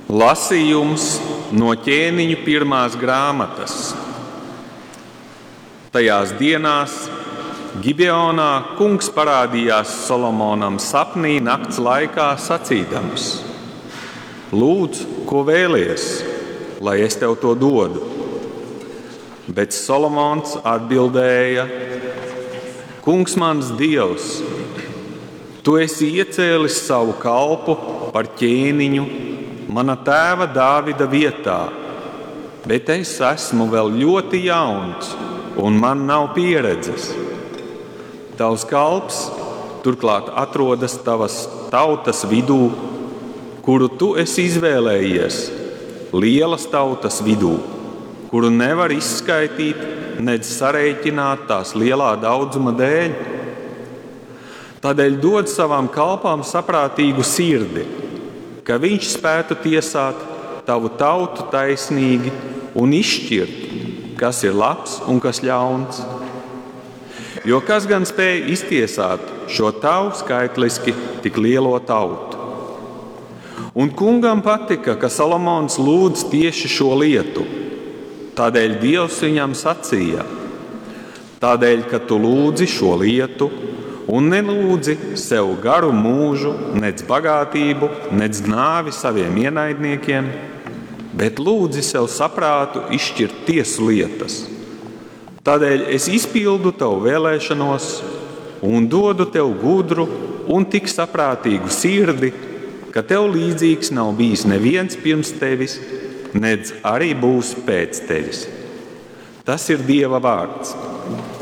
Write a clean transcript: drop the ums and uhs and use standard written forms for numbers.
Lasījums no Ķēniņu 1. grāmatas. Tajās dienās Gibeonā kungs parādījās Solomonam sapnī nakts laikā sacīdams: Lūdzu, ko vēlies, lai es tev to dodu? Bet Solomons atbildēja: Kungs mans Dievs, tu esi iecēlis savu kalpu par ķēniņu mana tēva Dāvida vietā, bet es esmu vēl ļoti jauns un man nav pieredzes. Tavs kalps turklāt atrodas tavas tautas vidū, kuru tu esi izvēlējies, lielas tautas vidū, kuru nevar izskaitīt, nedz sarēķināt tās lielā daudzuma dēļ. Tādēļ dod savam kalpam saprātīgu sirdi, ka viņš spētu tiesāt tavu tautu taisnīgi un izšķirt, kas ir labs un kas ļauns. Jo kas gan spēja iztiesāt šo tavu skaitliski tik lielo tautu? Un kungam patika, ka Solomons lūdz tieši šo lietu. Tādēļ Dievs viņam sacīja: Tādēļ, ka tu lūdzi šo lietu un nelūdzi sev garu mūžu, nec bagātību, nec nāvi saviem ienaidniekiem, bet lūdzi sev saprātu izšķirt tiesu lietas. Tādēļ es izpildu tavu vēlēšanos un dodu tev gudru un tik saprātīgu sirdi, ka tev līdzīgs nav bijis neviens pirms tevis, nedz arī būs pēc tevis. Tas ir Dieva vārds.